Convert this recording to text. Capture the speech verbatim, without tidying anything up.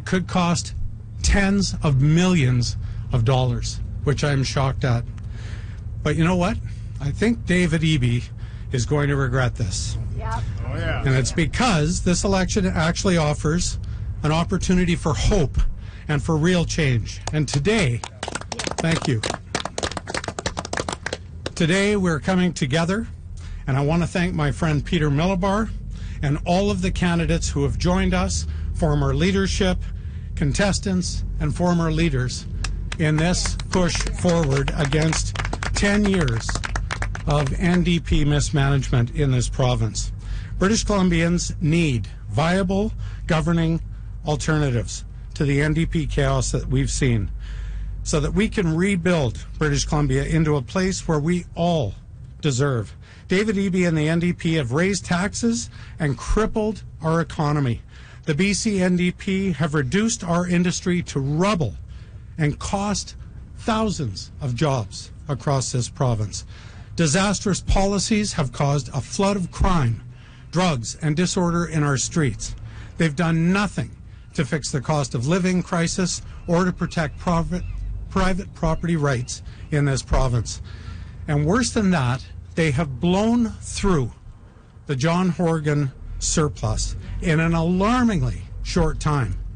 could cost tens of millions of dollars, which I'm shocked at. But you know what? I think David Eby is going to regret this. Yeah. Oh, yeah. And it's because this election actually offers an opportunity for hope and for real change. And today, thank you. Today we're coming together, and I want to thank my friend Peter Millibar and all of the candidates who have joined us, former leadership, contestants, and former leaders in this push forward against ten years of N D P mismanagement in this province. British Columbians need viable governing alternatives to the N D P chaos that we've seen, so that we can rebuild British Columbia into a place where we all deserve. David Eby and the N D P have raised taxes and crippled our economy. The B C N D P have reduced our industry to rubble and cost thousands of jobs across this province. Disastrous policies have caused a flood of crime, drugs, and disorder in our streets. They've done nothing to fix the cost of living crisis or to protect private, private property rights in this province. And worse than that, they have blown through the John Horgan surplus in an alarmingly short time.